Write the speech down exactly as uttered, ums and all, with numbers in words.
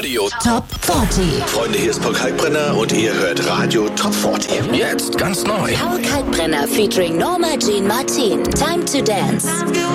Radio Top vierzig. Freunde, hier ist Paul Kalkbrenner und ihr hört Radio Top vierzig. Jetzt ganz neu. Paul Kalkbrenner featuring Norma Jean Martin. Time to Dance.